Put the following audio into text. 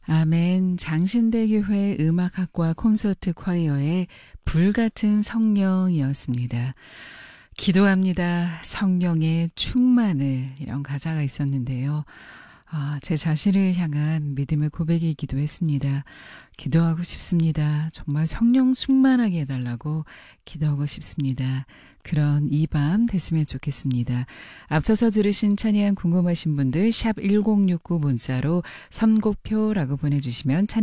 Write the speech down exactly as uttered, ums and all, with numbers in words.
아멘. 장신대교회 음악학과 콘서트 콰이어의 불같은 성령이었습니다. 기도합니다. 성령의 충만을, 이런 가사가 있었는데요. 아, 제 자신을 향한 믿음의 고백이기도 했습니다. 기도하고 싶습니다. 정말 성령 충만하게 해달라고 기도하고 싶습니다. 그런 이 밤 됐으면 좋겠습니다. 앞서서 들으신 찬양 궁금하신 분들 샵 일공육구 문자로 선곡표라고 보내주시면 찬양